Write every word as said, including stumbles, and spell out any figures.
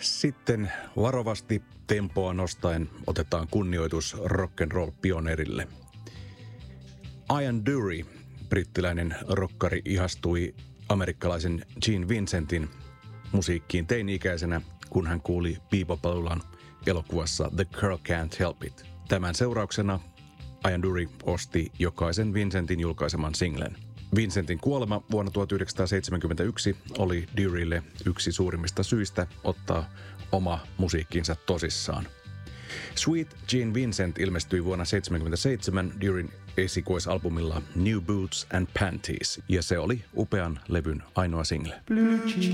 Sitten varovasti tempoa nostaen otetaan kunnioitus rock'n'roll-pioneerille. Ian Dury, brittiläinen rokkari, ihastui amerikkalaisen Gene Vincentin musiikkiin teini-ikäisenä, kun hän kuuli bebop-laulan elokuvassa The Girl Can't Help It. Tämän seurauksena Ian Dury osti jokaisen Vincentin julkaiseman singlen. Vincentin kuolema vuonna tuhatyhdeksänsataaseitsemänkymmentäyksi oli Durylle yksi suurimmista syistä ottaa oma musiikkinsa tosissaan. Sweet Gene Vincent ilmestyi vuonna tuhatyhdeksänsataaseitsemänkymmentäseitsemän Duryn esikoisalbumilla New Boots and Panties, ja se oli upean levyn ainoa single.